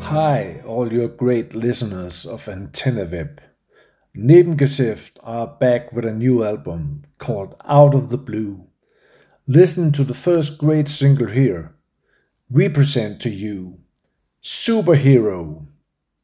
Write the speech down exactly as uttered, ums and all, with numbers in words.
Hi, all your great listeners of AntennaWeb. Nebengeschäft are back with a new album called Out of the Blue. Listen to the first great single here. We present to you Superhero.